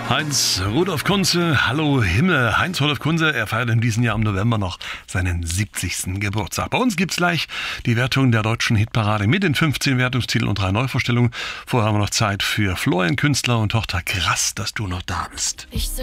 Heinz Rudolf Kunze, hallo Himmel. Heinz Rudolf Kunze, er feiert in diesem Jahr im November noch seinen 70. Geburtstag. Bei uns gibt's gleich die Wertung der deutschen Hitparade mit den 15 Wertungstiteln und 3 Neuvorstellungen. Vorher haben wir noch Zeit für Florian Künstler und Tochter. Krass, dass du noch da bist.